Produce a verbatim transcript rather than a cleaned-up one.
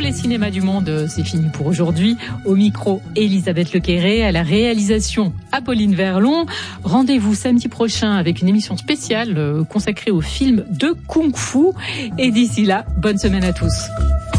les cinémas du monde, c'est fini pour aujourd'hui. Au micro, Elisabeth Lequéré, à la réalisation, Apolline Verlon. Rendez-vous samedi prochain avec une émission spéciale consacrée au film de Kung Fu. Et d'ici là, bonne semaine à tous.